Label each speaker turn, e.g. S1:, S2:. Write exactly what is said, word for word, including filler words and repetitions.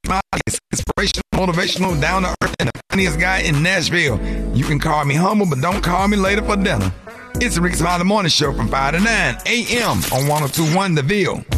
S1: Smiley is inspirational, motivational, down to earth, and the funniest guy in Nashville. You can call me humble, but don't call me later for dinner. It's the Rickey Smiley Morning Show from five to nine a.m. on one oh two point one The Ville.